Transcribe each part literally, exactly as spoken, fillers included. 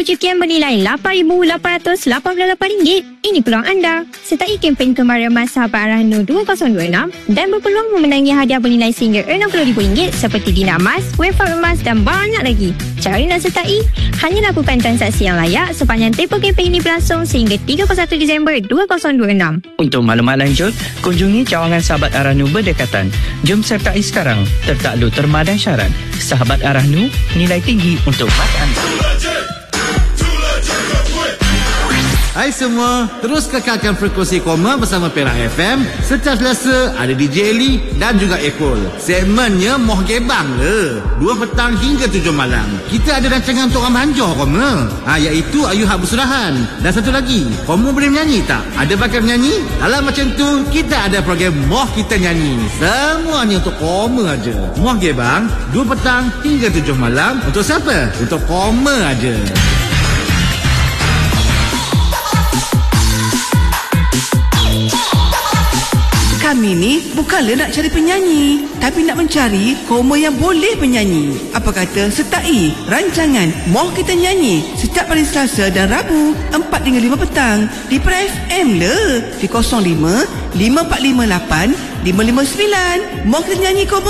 cucian bernilai lapan ribu lapan ratus lapan puluh lapan ringgit. Ini peluang anda. Sertai kempen kemarin Mas Sahabat Arahnu dua kosong dua enam dan berpeluang memenangi hadiah bernilai sehingga enam puluh ribu ringgit seperti dinar emas, wafer emas dan banyak lagi. Cara nak sertai? Hanya lakukan transaksi yang layak sepanjang tempoh kempen ini berlangsung sehingga tiga puluh satu Disember dua kosong dua enam. Untuk maklumat lanjut, kunjungi cawangan Sahabat Arahnu berdekatan. Jom sertai sekarang. Tertakluk terma dan syarat. Sahabat Arahnu, nilai tinggi untuk mata anda. Hai semua, terus kekalkan frekuensi Koma bersama Perak F M. Setiap Selasa ada D J Eli dan juga Epol. Segmennya Moh Gebang le. Dua petang hingga tujuh malam. Kita ada rancangan untuk orang manjur Koma. Ha, iaitu Ayu Hak Bersurahan. Dan satu lagi, Koma boleh menyanyi tak? Ada bakat menyanyi? Kalau macam tu, kita ada program Moh Kita Nyanyi. Semuanya untuk Koma aja. Moh Gebang, dua petang hingga tujuh malam. Untuk siapa? Untuk Koma aja. Kami ni bukanlah nak cari penyanyi, tapi nak mencari Koma yang boleh penyanyi. Apa kata sertai rancangan Moh Kita Nyanyi setiap hari Selasa dan Rabu empat hingga lima petang di Perak F M le di kosong lima lima empat lima lapan lima lima sembilan. Moh Kita Nyanyi Koma.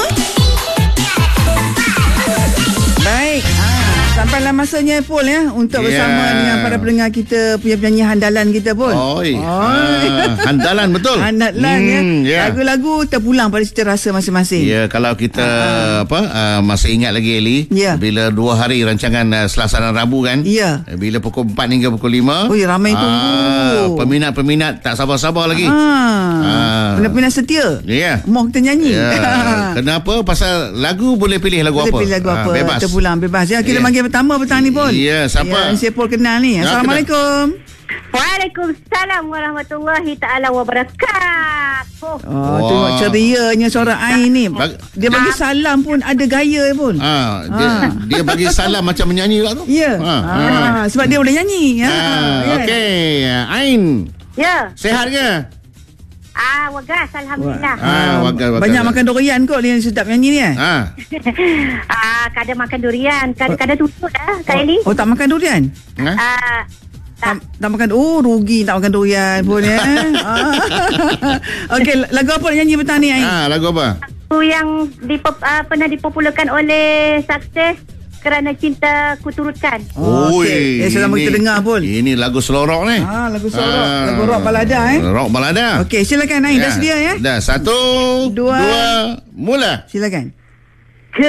Baik, ah, sampailah masanya Pol ya untuk yeah. bersama dengan para pendengar kita punya penyanyi handalan kita Pol. Oi. Ah, handalan betul. Handalan hmm, ya. Yeah. Lagu-lagu terpulang pada cita rasa masing-masing. Ya, yeah, kalau kita uh, apa uh, masih ingat lagi Eli, yeah. bila dua hari rancangan uh, Selasa dan Rabu kan? Ya. Yeah. Bila pukul empat hingga pukul lima. Oh, ya, ramai tunggu. Uh, peminat-peminat tak sabar-sabar lagi. Ah. Uh. Peminat setia. Ya. Yeah. Moh Kita Nyanyi. Yeah. Kenapa? Pasal lagu boleh pilih lagu boleh apa? Pilih lagu apa? Uh, bebas. Terpulang bebas. Ya, kita yeah. manggil pertama petang ni Pol. Ya, yeah, siapa? Ya, saya Pol kenal ni. Assalamualaikum. Waalaikumsalam warahmatullahi taala wabarakatuh. Oh, tengok cerianya suara Ain ni. Dia bagi salam pun ada gaya pun. Ha, dia, ha. dia bagi salam macam menyanyi lah tu. Ya. Ha. Ha. Ha. Sebab dia boleh nyanyi. Ha. Ha. Okey, Ain. Ya. Sihat ke? Ah, wagas alhamdulillah. Ah, wagas, wagas. Banyak makan durian kot dia sedap nyanyi ni eh. Ha. ah, kadang makan durian, kadang-kadang tutup dah, Kak Eli. Oh, tak makan durian? Ha? Ah, tak. tak makan. Oh, rugi tak makan durian pun ya. Okey, lagu apa nak nyanyi petang ni Ain? Ah, lagu apa? Lagu yang dipop, uh, pernah dipopularkan oleh Sukses, Kerana Cinta Kuturutkan. Oh, okay. Eh, selama kita dengar pun. Ini lagu selorok ni. Ah, lagu selorok. Ah, lagu rock balada eh. Rock balada. Okey, silakan Ain. Ya. Dah sedia ya? Dah. Satu, dua, dua mula. Silakan.